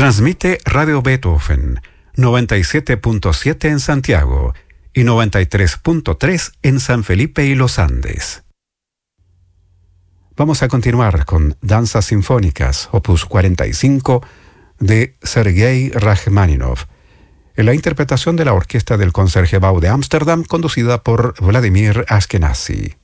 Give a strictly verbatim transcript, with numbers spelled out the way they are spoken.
Transmite Radio Beethoven, noventa y siete punto siete en Santiago y noventa y tres punto tres en San Felipe y Los Andes. Vamos a continuar con Danzas Sinfónicas, opus cuarenta y cinco, de Sergei Rachmaninoff, en la interpretación de la orquesta del Concertgebouw de Ámsterdam, conducida por Vladimir Ashkenazy.